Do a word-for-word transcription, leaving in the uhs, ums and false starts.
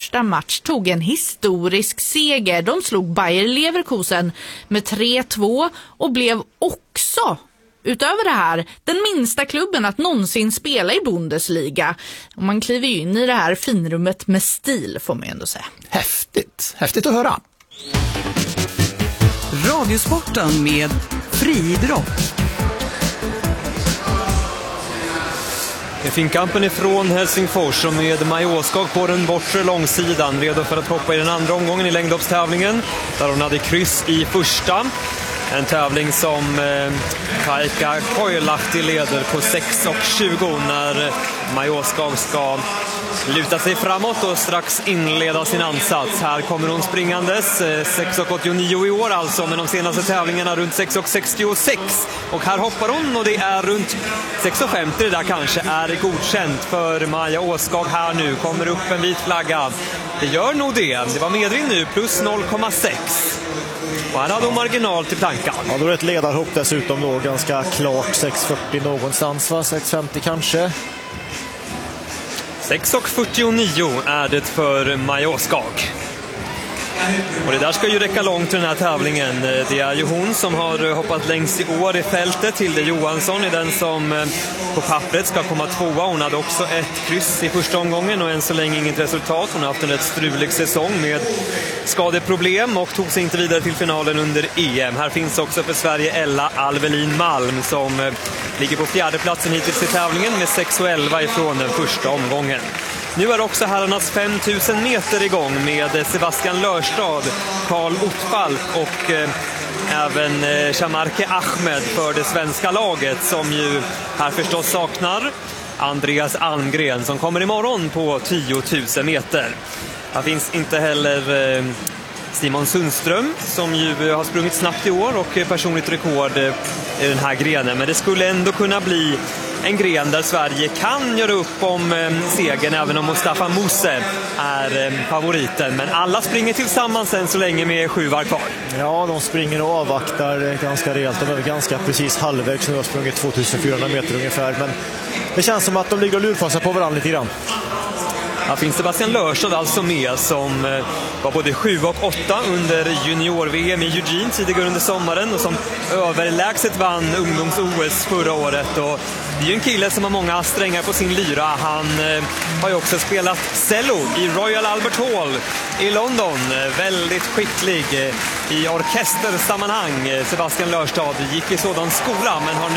första match tog en historisk seger. De slog Bayer Leverkusen med tre två och blev också, utöver det här, den minsta klubben att någonsin spela i Bundesliga. Och man kliver ju in i det här finrummet med stil, får man ändå säga. Häftigt, häftigt att höra. Radiosporten med friidrott. Finkampen ifrån Helsingfors och med Maja Åskog på den bortre långsidan, redo för att hoppa i den andra omgången i längdhoppstävlingen, där hon hade kryss i första. En tävling som eh, Kaika Koilahti leder på sex tjugo när Maja Åskog ska luta sig framåt och strax inleda sin ansats. Här kommer hon springandes, eh, sex åttionio i år alltså, men de senaste tävlingarna runt sex sextiosex. Och här hoppar hon och det är runt sex femtio, det där kanske är godkänt för Maja Åskog här nu. Kommer upp en vit flagga. Det gör nog det. Det var medvind nu, plus noll komma sex. Och här hade hon marginal till plankan. Ja, då är det ett ledarhopp dessutom då, ganska klart sex fyrtio någonstans, va? sex femtio kanske. sex fyrtionio är det för Maja Åskog. Och det där ska ju räcka långt till den här tävlingen. Det är ju hon som har hoppat längst i år i fältet. Hilde Johansson är den som på pappret ska komma tvåa. Hon hade också ett kryss i första omgången och än så länge inget resultat. Hon har haft en rätt strulig säsong med skadeproblem och tog sig inte vidare till finalen under E M. Här finns också för Sverige Ella Alvelin Malm som ligger på fjärde platsen hittills i tävlingen med sex elva ifrån den första omgången. Nu är också herrarnas fem tusen meter igång med Sebastian Lörstad, Karl Ottfalk och eh, även eh, Shamarke Ahmed för det svenska laget, som ju här förstås saknar Andreas Almgren som kommer imorgon på tio tusen meter. Här finns inte heller eh, Simon Sundström som ju har sprungit snabbt i år och personligt rekord i den här grenen. Men det skulle ändå kunna bli en gren där Sverige kan göra upp om eh, segern, även om Mustafa Mose är eh, favoriten. Men alla springer tillsammans än så länge med sju var kvar. Ja, de springer och avvaktar ganska rejält. De är ganska precis halvvägs. Nu har sprungit tvåtusenfyrahundra meter ungefär. Men det känns som att de ligger och lurpassar på varandra lite grann. Här finns Sebastian Lörstad alltså med, som eh, var både sju och åtta under junior-V M i Eugene tidigare under sommaren och som överlägset vann ungdoms-O S förra året. Och det är ju en kille som har många strängar på sin lyra. Han eh, har ju också spelat cello i Royal Albert Hall i London. Eh, väldigt skicklig eh, i orkestersammanhang. Sebastian Lörstad gick i sådan skola men har